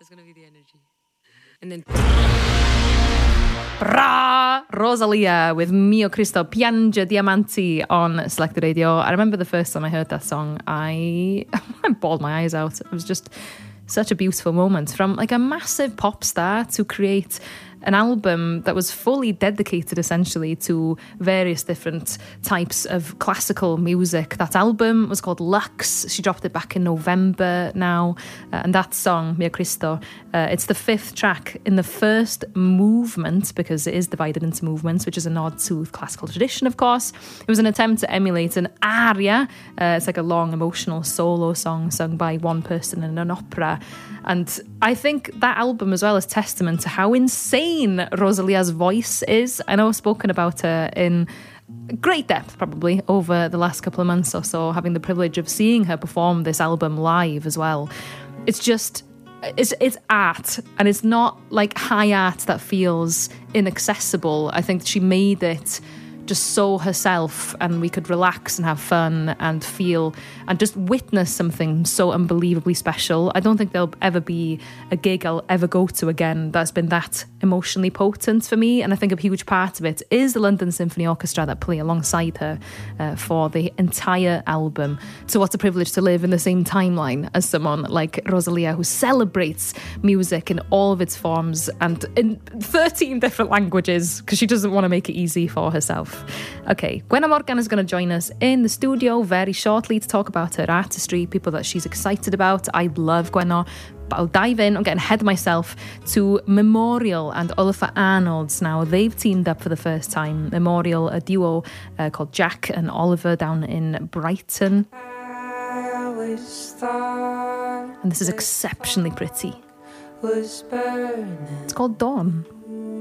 That's going to be the energy. And then... Bra! Rosalia with Mio Cristo, Piange Diamanti on Selected Radio. I remember the first time I heard that song, I bawled my eyes out. It was just such a beautiful moment. From like a massive pop star to create an album that was fully dedicated essentially to various different types of classical music. That album was called Lux. She dropped it back in November now. And that song, Mio Cristo, it's the 5th track in the first movement, because it is divided into movements, which is a nod to classical tradition, of course. It was an attempt to emulate an aria. It's like a long emotional solo song sung by one person in an opera. And I think that album as well is testament to how insane Rosalia's voice is. I know I've spoken about her in great depth probably over the last couple of months or so, having the privilege of seeing her perform this album live as well. It's just, it's art, and it's not like high art that feels inaccessible. I think she made it just so herself, and we could relax and have fun and feel and just witness something so unbelievably special. I don't think there'll ever be a gig I'll ever go to again that's been that emotionally potent for me, and I think a huge part of it is the London Symphony Orchestra that play alongside her for the entire album. So what a privilege to live in the same timeline as someone like Rosalia, who celebrates music in all of its forms and in 13 different languages, because she doesn't want to make it easy for herself. Okay, Gwenno Morgan is going to join us in the studio very shortly to talk about her artistry, people that she's excited about. I love Gwenno, but I'll dive in. I'm getting ahead of myself to Memorial and Oliver Arnolds now. They've teamed up for the first time. Memorial, a duo called Jack and Oliver down in Brighton. And this is exceptionally pretty. It's called Dawn.